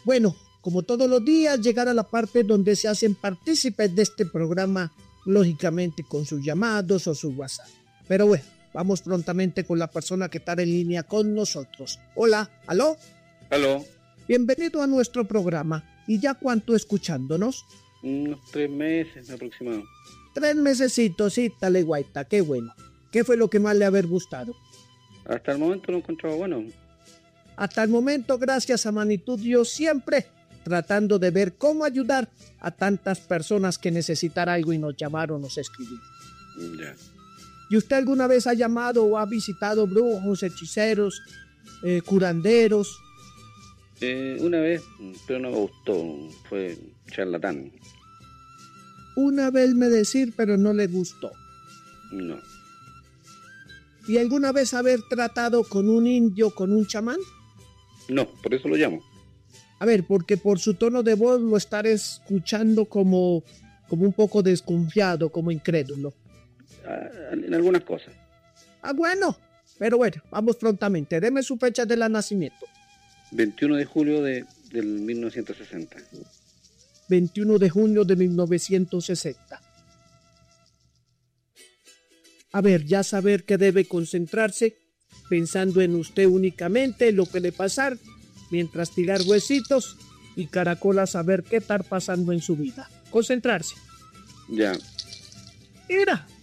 Bueno, como todos los días, llegar a la parte donde se hacen partícipes de este programa, lógicamente con sus llamados o su WhatsApp. Pero bueno, vamos prontamente con la persona que está en línea con nosotros. Hola, ¿aló? Aló. Bienvenido a nuestro programa. ¿Y ya cuánto escuchándonos? Unos 3 meses aproximadamente. 3 mesecitos, sí, tale guaita, qué bueno. ¿Qué fue lo que más le haber gustado? Hasta el momento lo he encontrado bueno. Hasta el momento, gracias a Magnitud Dios, siempre tratando de ver cómo ayudar a tantas personas que necesitan algo y nos llamaron, nos escribieron. Ya. ¿Y usted alguna vez ha llamado o ha visitado brujos, hechiceros, curanderos? Una vez, pero no me gustó. Fue charlatán. Una vez me decir, pero no le gustó. No. ¿Y alguna vez haber tratado con un indio, con un chamán? No, por eso lo llamo. A ver, porque por su tono de voz lo estaré escuchando como un poco desconfiado, como incrédulo. En algunas cosas. Bueno, pero bueno, vamos prontamente. Deme su fecha de nacimiento. 21 de julio del 1960. 21 de junio de 1960. A ver, ya saber que debe concentrarse, pensando en usted únicamente, en lo que le pasar, mientras tirar huesitos y caracola saber qué estar pasando en su vida. Concentrarse. Ya. Mira,